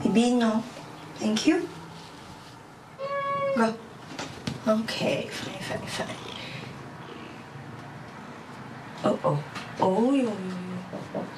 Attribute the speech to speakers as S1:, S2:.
S1: Divino. Thank you. Go. Okay, fine. Oh. Oh, yo.